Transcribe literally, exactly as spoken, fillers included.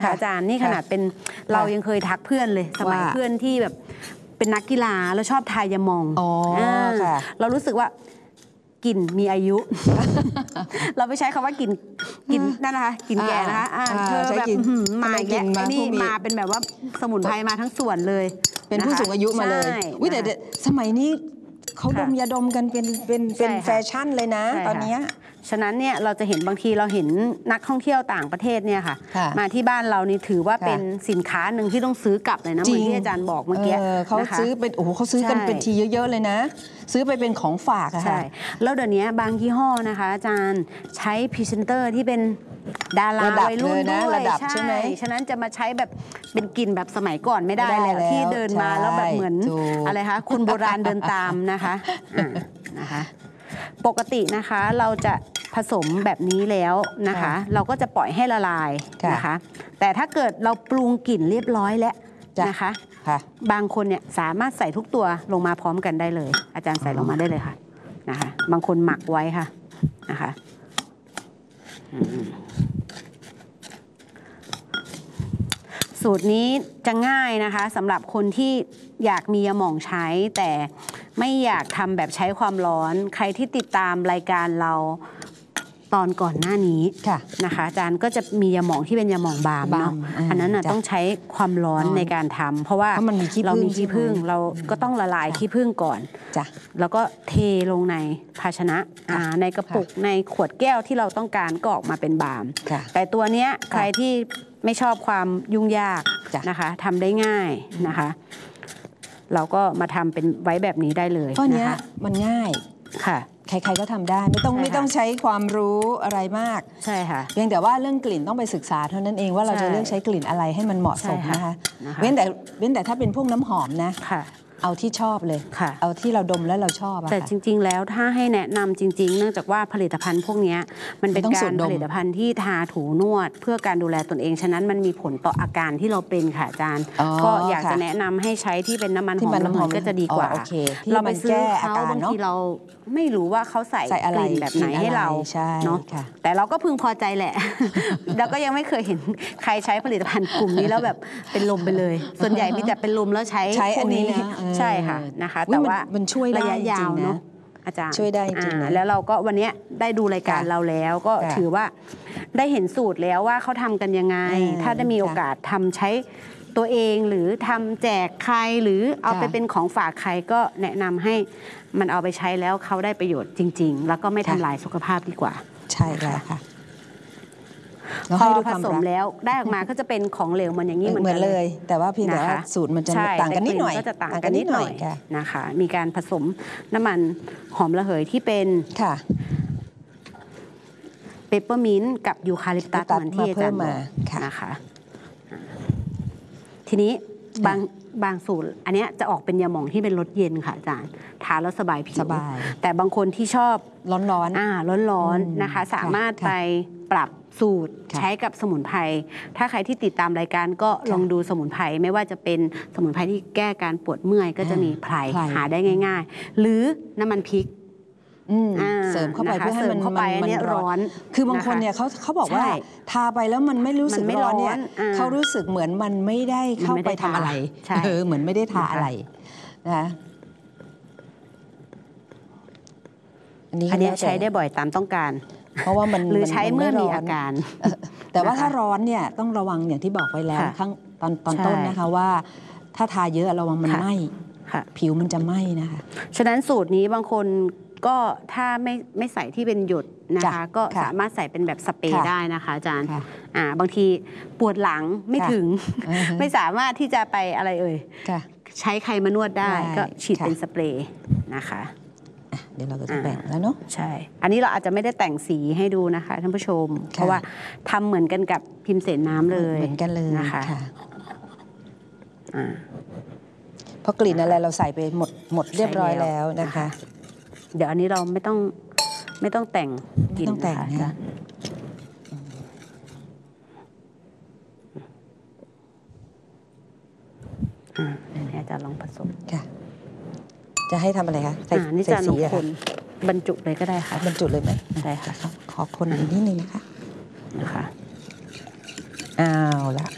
อาจารย์นี่ขนาดเป็นเรายังเคยทักเพื่อนเลยสมัยเพื่อนที่แบบเป็นนักกีฬาแล้วชอบทายยาหม่องเรารู้สึกว่ากลิ่นมีอายุ เราไม่ใช้คำว่ากลิ่นกลิ่นนั่นนะคะกลิ่นแก่นะคะเธอแบบมาแก่นี่มาเป็นแบบว่าสมุนไพรมาทั้งส่วนเลยเป็นผู้สูงอายุมาเลยวิแต่สมัยนี้เขาดมยาดมกันเป็นเป็นเป็นแฟชั่นเลยนะตอนนี้ฉะนั้นเนี่ยเราจะเห็นบางทีเราเห็นนักท่องเที่ยวต่างประเทศเนี่ยค่ะมาที่บ้านเรานี่ถือว่าเป็นสินค้าหนึ่งที่ต้องซื้อกลับเลยนะเหมือนที่อาจารย์บอกเมื่อกี้เขาซื้อเป็นโอ้โหเขาซื้อกันเป็นทีเยอะๆเลยนะซื้อไปเป็นของฝากอะค่ะแล้วเดี๋ยวนี้บางยี่ห้อนะคะอาจารย์ใช้พรีเซนเตอร์ที่เป็นดาราวัยรุ่นด้วยใช่ไหมฉะนั้นจะมาใช้แบบเป็นกลิ่นแบบสมัยก่อนไม่ได้แล้วที่เดินมาแล้วแบบเหมือนอะไรคะคนโบราณเดินตามนะคะนะคะปกตินะคะเราจะผสมแบบนี้แล้วนะคะเราก็จะปล่อยให้ละลายนะคะแต่ถ้าเกิดเราปรุงกลิ่นเรียบร้อยแล้วนะคะบางคนเนี่ยสามารถใส่ทุกตัวลงมาพร้อมกันได้เลยอาจารย์ใส่ลงมาได้เลยค่ะนะคะบางคนหมักไว้ค่ะนะคะสูตรนี้จะง่ายนะคะสำหรับคนที่อยากมียาหม่องใช้แต่ไม่อยากทำแบบใช้ความร้อนใครที่ติดตามรายการเราตอนก่อนหน้านี้นะคะอาจารย์ก็จะมียาหม่องที่เป็นยาหม่องบามเนาะอันนั้นต้องใช้ความร้อนในการทำเพราะว่าเรามีขี้ผึ้งเราก็ต้องละลายขี้ผึ้งก่อนแล้วก็เทลงในภาชนะในกระปุกในขวดแก้วที่เราต้องการก็ออกมาเป็นบามแต่ตัวเนี้ยใครที่ไม่ชอบความยุ่งยากนะคะทำได้ง่ายนะคะเราก็มาทำเป็นไว้แบบนี้ได้เลยเพราะเนี้ยมันง่ายค่ะใครๆก็ทำได้ไม่ต้องไม่ต้องใช้ความรู้อะไรมากใช่ค่ะเพียงแต่ว่าเรื่องกลิ่นต้องไปศึกษาเท่านั้นเองว่าเราจะเลือกใช้กลิ่นอะไรให้มันเหมาะสมนะคะเว้นแต่เว้นแต่ถ้าเป็นพวกน้ำหอมนะเอาที่ชอบเลยเอาที่เราดมแล้วเราชอบแต่จริงๆแล้วถ้าให้แนะนำจริงๆเนื่องจากว่าผลิตภัณฑ์พวกนี้มันเป็นการผลิตภัณฑ์ที่ทาถูนวดเพื่อการดูแลตนเองฉะนั้นมันมีผลต่ออาการที่เราเป็นค่ะอาจารย์ก็อยากจะแนะนำให้ใช้ที่เป็นน้ำมันหอมระเหยก็จะดีกว่าเราไปซื้อเขาบางทีเราไม่รู้ว่าเขาใส่กลิ่นแบบไหนให้เราเนาะแต่เราก็พึงพอใจแหละแล้วก็ยังไม่เคยเห็นใครใช้ผลิตภัณฑ์กลุ่มนี้แล้วแบบเป็นลมไปเลยส่วนใหญ่มีแต่เป็นลมแล้วใช้พวกนี้ใช่ค่ะนะคะแต่ว่ามันช่วยระยะยาวเนาะอาจารย์ช่วยได้จริงนะแล้วเราก็วันนี้ได้ดูรายการเราแล้วก็ถือว่าได้เห็นสูตรแล้วว่าเขาทำกันยังไงถ้าได้มีโอกาสทำใช้ตัวเองหรือทำแจกใครหรือเอาไปเป็นของฝากใครก็แนะนำให้มันเอาไปใช้แล้วเขาได้ประโยชน์จริงๆแล้วก็ไม่ทำลายสุขภาพดีกว่าใช่แล้วค่ะพอผสมแล้วได้ออกมาก็จะเป็นของเหลวมันอย่างนี้เหมือนเลย แต่ว่าเพียงแต่ว่าสูตรมันจะต่างกันนิดหน่อยก็จะต่างกันนิดหน่อยนะคะมีการผสมน้ำมันหอมระเหยที่เป็นเปปเปอร์มินต์กับยูคาลิปตัสเหมือนที่อาจารย์บอกนะคะทีนี้บางบางสูตรอันนี้จะออกเป็นยาหม่องที่เป็นรสเย็นค่ะอาจารย์ทาแล้วสบายผิวแต่บางคนที่ชอบร้อนๆอ่าร้อนๆนะคะสามารถไปปรับสูตรใช้กับสมุนไพรถ้าใครที่ติดตามรายการก็ลองดูสมุนไพรไม่ว่าจะเป็นสมุนไพรที่แก้การปวดเมื่อยก็จะมีไพรหาได้ง่ายๆหรือน้ำมันพริกเสริมเข้าไปเพื่อให้มันมันร้อนคือบางคนเนี่ยเขาเขาบอกว่าทาไปแล้วมันไม่รู้สึกร้อนเนี่ยเขารู้สึกเหมือนมันไม่ได้เข้าไปทำอะไรเออเหมือนไม่ได้ทาอะไรนะอันนี้ใช้ได้บ่อยตามต้องการเพราะว่ามันหรือใช้เมื่อมีอาการแต่ว่าถ้าร้อนเนี่ยต้องระวังอย่างที่บอกไว้แล้วข้างตอนตอนต้นนะคะว่าถ้าทาเยอะระวังมันไหม้ผิวมันจะไหม้นะคะฉะนั้นสูตรนี้บางคนก็ถ้าไม่ไม่ใส่ที่เป็นหยดนะคะก็สามารถใส่เป็นแบบสเปรย์ได้นะคะอาจารย์อ่าบางทีปวดหลังไม่ถึงไม่สามารถที่จะไปอะไรเอ่ยใช้ใครมานวดได้ก็ฉีดเป็นสเปรย์นะคะเดี๋ยวเราก็จะแบ่งแล้วเนาะใช่อันนี้เราอาจจะไม่ได้แต่งสีให้ดูนะคะท่านผู้ชมเพราะว่าทำเหมือนกันกับพิมพ์เสนน้ำเลยเหมือนกันเลยนะคะเพราะกลิ่นอะไรเราใส่ไปหมดหมดเรียบร้อยแล้วนะคะเดี๋ยวอันนี้เราไม่ต้องไม่ต้องแต่งกลิ่นต้องแต่งนะอ่านี่อาจารย์ลองผสมค่ะจะให้ทำอะไรคะใส่นี่จะลงคนบรรจุเลยก็ได้ค่ะบรรจุเลยไหมได้ค่ะขอคนอีกนิดนึงนะคะนะคะอ้าวละ